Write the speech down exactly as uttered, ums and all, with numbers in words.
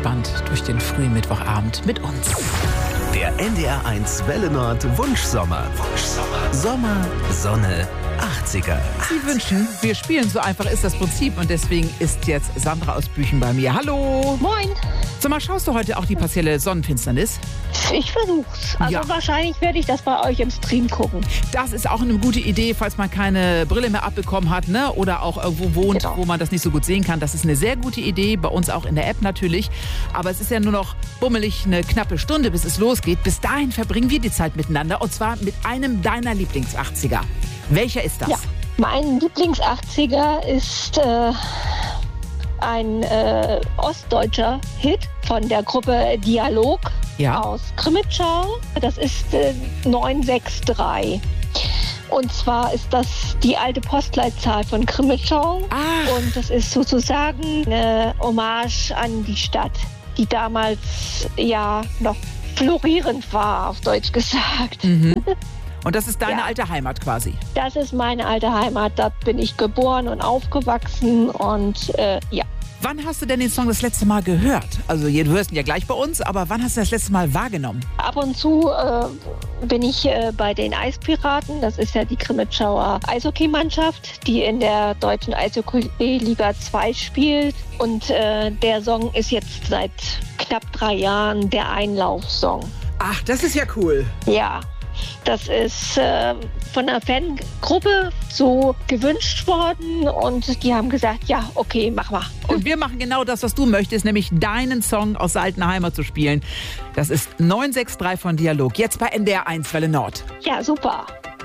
entspannt durch den frühen Mittwochabend mit uns. Der N D R eins Welle Nord Wunschsommer. Wunschsommer. Sommer, Sonne, achtziger. Sie wünschen, wir spielen, so einfach ist das Prinzip. Und deswegen ist jetzt Sandra aus Büchen bei mir. Hallo. Moin. Sag mal, schaust du heute auch die partielle Sonnenfinsternis? Ich versuch's. Also Ja. wahrscheinlich werde ich das bei euch im Stream gucken. Das ist auch eine gute Idee, falls man keine Brille mehr abbekommen hat, ne? Oder auch irgendwo wohnt, Genau. wo man das nicht so gut sehen kann. Das ist eine sehr gute Idee, bei uns auch in der App natürlich. Aber es ist ja nur noch bummelig eine knappe Stunde, bis es losgeht. Bis dahin verbringen wir die Zeit miteinander, und zwar mit einem deiner Lieblings-achtziger. Welcher ist das? Ja. Mein Lieblings-achtziger ist äh, ein äh, ostdeutscher Hit von der Gruppe Dialog Ja. aus Krimitschau. Das ist äh, neun sechs drei. Und zwar ist das die alte Postleitzahl von Krimitschau. Ah. Und das ist sozusagen eine Hommage an die Stadt, die damals ja noch florierend war, auf Deutsch gesagt. Mhm. Und das ist deine Ja. alte Heimat quasi. Das ist meine alte Heimat, da bin ich geboren und aufgewachsen und äh, ja. Wann hast du denn den Song das letzte Mal gehört? Also, du hörst ihn ja gleich bei uns, aber wann hast du das letzte Mal wahrgenommen? Ab und zu äh, bin ich äh, bei den Eispiraten, das ist ja die Krimitschauer Eishockeymannschaft, die in der deutschen Eishockey-Liga zwei spielt. Und äh, der Song ist jetzt seit knapp drei Jahren der Einlaufsong. Ach, das ist ja cool. Ja, das ist äh, von einer Fangruppe so gewünscht worden und die haben gesagt, ja, okay, mach mal. Und wir machen genau das, was du möchtest, nämlich deinen Song aus der alten Heimat zu spielen. Das ist neun sechs drei von Dialog, jetzt bei N D R eins Welle Nord. Ja, super.